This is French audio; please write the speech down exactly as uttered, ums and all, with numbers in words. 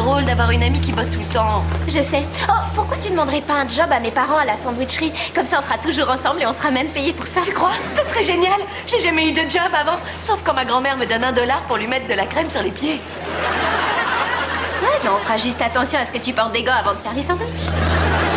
drôle d'avoir une amie qui bosse tout le temps. Je sais. Oh, pourquoi tu demanderais pas un job à mes parents à la sandwicherie? Comme ça, on sera toujours ensemble et on sera même payés pour ça. Tu crois? Ça serait génial. J'ai jamais eu de job avant, sauf quand ma grand-mère me donne un dollar pour lui mettre de la crème sur les pieds. Ouais, mais on fera juste attention à ce que tu portes des gants avant de faire les sandwichs.